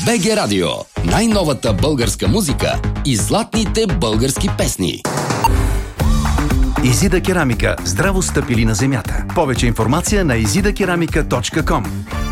БГ Радио. Най-новата българска музика и златните български песни. Изида керамика. Здраво стъпили на земята. Повече информация на izidakeramika.com.